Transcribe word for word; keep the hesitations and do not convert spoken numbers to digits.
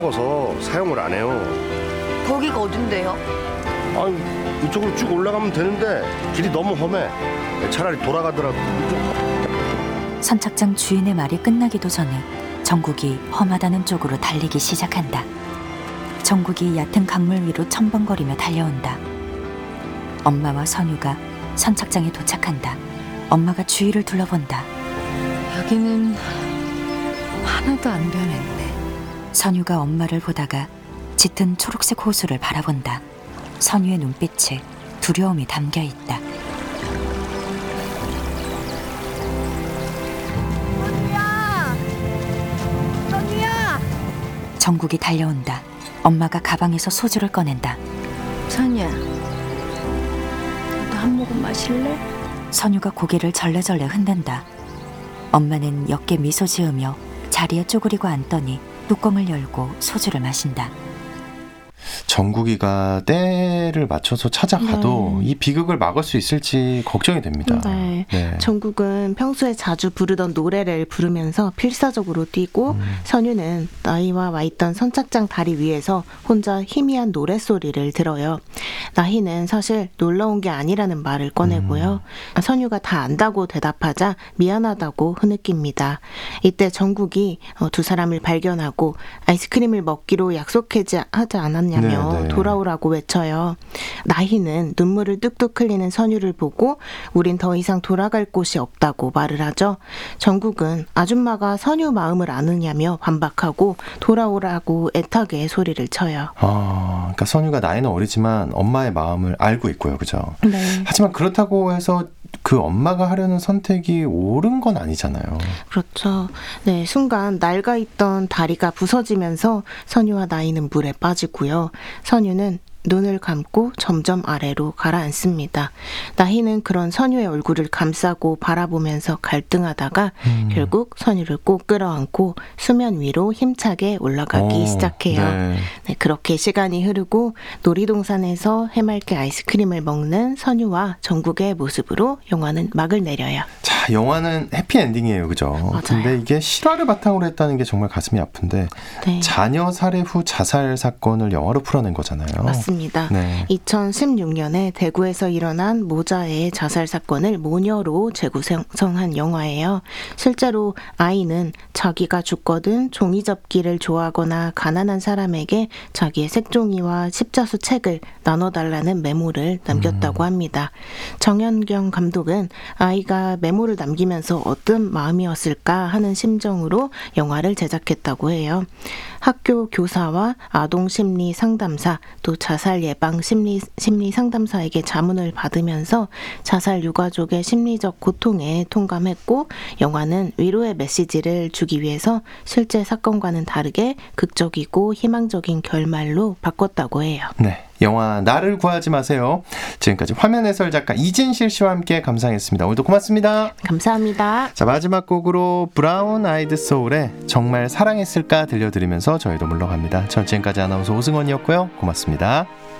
어서 사용을 안 해요. 거기가 어딘데요? 아니, 이쪽으로 쭉 올라가면 되는데 길이 너무 험해. 차라리 돌아가더라도. 선착장 주인의 말이 끝나기도 전에 정국이 험하다는 쪽으로 달리기 시작한다. 정국이 얕은 강물 위로 첨벙거리며 달려온다. 엄마와 선유가 선착장에 도착한다. 엄마가 주위를 둘러본다. 여기는 하나도 안 변했네. 선유가 엄마를 보다가 짙은 초록색 호수를 바라본다. 선유의 눈빛에 두려움이 담겨있다. 선유야! 선유야! 정국이 달려온다. 엄마가 가방에서 소주를 꺼낸다. 선유야, 너도 한 모금 마실래? 선유가 고개를 절레절레 흔든다. 엄마는 옅게 미소 지으며 자리에 쪼그리고 앉더니 뚜껑을 열고 소주를 마신다. 정국이가 때를 맞춰서 찾아가도 네. 이 비극을 막을 수 있을지 걱정이 됩니다. 네. 네. 정국은 평소에 자주 부르던 노래를 부르면서 필사적으로 뛰고 음. 선유는 나희와 와 있던 선착장 다리 위에서 혼자 희미한 노랫소리를 들어요. 나희는 사실 놀러 온 게 아니라는 말을 꺼내고요. 음. 선유가 다 안다고 대답하자 미안하다고 흐느낍니다. 이때 정국이 두 사람을 발견하고 아이스크림을 먹기로 약속하지 하지 않았냐며 네, 네. 돌아오라고 외쳐요. 나희는 눈물을 뚝뚝 흘리는 선유를 보고 우린 더 이상 돌아갈 곳이 없다고 말을 하죠. 정국은 아줌마가 선유 마음을 아느냐며 반박하고 돌아오라고 애타게 소리를 쳐요. 아, 그러니까 선유가 나이는 어리지만 엄마의 마음을 알고 있고요, 그죠? 네. 하지만 그렇다고 해서 그 엄마가 하려는 선택이 옳은 건 아니잖아요. 그렇죠. 네, 순간 낡아 있던 다리가 부서지면서 선유와 나희는 물에 빠지고요. 선유는 눈을 감고 점점 아래로 가라앉습니다. 나희는 그런 선유의 얼굴을 감싸고 바라보면서 갈등하다가 음. 결국 선유를 꼭 끌어안고 수면 위로 힘차게 올라가기 오, 시작해요. 네. 네, 그렇게 시간이 흐르고 놀이동산에서 해맑게 아이스크림을 먹는 선유와 정국의 모습으로 영화는 막을 내려요. 자, 영화는 해피엔딩이에요, 그죠? 맞아요. 근데 이게 실화를 바탕으로 했다는 게 정말 가슴이 아픈데 네. 자녀 살해 후 자살 사건을 영화로 풀어낸 거잖아요. 맞습니다. 네. 이천십육 년에 대구에서 일어난 모자의 자살 사건을 모녀로 재구성한 영화예요. 실제로 아이는 자기가 죽거든 종이접기를 좋아하거나 가난한 사람에게 자기의 색종이와 십자수 책을 나눠달라는 메모를 남겼다고 합니다. 정현경 감독은 아이가 메모를 남기면서 어떤 마음이었을까 하는 심정으로 영화를 제작했다고 해요. 학교 교사와 아동심리 상담사 또 자살 예방 심리, 심리 상담사에게 자문을 받으면서 자살 유가족의 심리적 고통에 통감했고 영화는 위로의 메시지를 주기 위해서 실제 사건과는 다르게 극적이고 희망적인 결말로 바꿨다고 해요. 네. 영화 나를 구하지 마세요. 지금까지 화면 해설 작가 이진실 씨와 함께 감상했습니다. 오늘도 고맙습니다. 감사합니다. 자, 마지막 곡으로 브라운 아이드 소울의 정말 사랑했을까 들려드리면서 저희도 물러갑니다. 전 지금까지 아나운서 오승원이었고요. 고맙습니다.